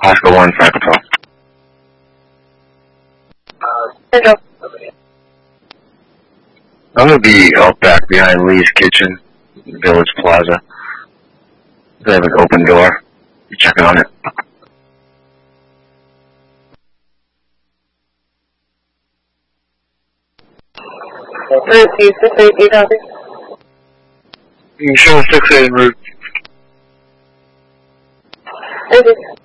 Oscar 1, Frank Patrol. Central. I'm going to be out back behind Lee's Kitchen, Village Plaza. They have an open door. You checking on it? Route 688, copy. You show 6-8 route. Okay.